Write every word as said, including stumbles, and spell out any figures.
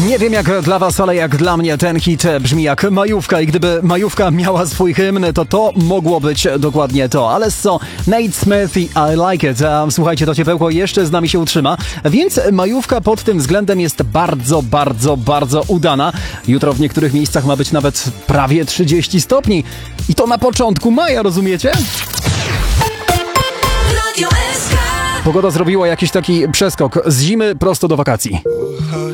Nie wiem jak dla was, ale jak dla mnie ten hit brzmi jak majówka i gdyby majówka miała swój hymn, to to mogło być dokładnie to. Ale co? Nate Smith i I Like It. A, słuchajcie, to ciepełko jeszcze z nami się utrzyma, więc majówka pod tym względem jest bardzo, bardzo, bardzo udana. Jutro w niektórych miejscach ma być nawet prawie trzydzieści stopni. I to na początku maja, rozumiecie? Pogoda zrobiła jakiś taki przeskok z zimy prosto do wakacji.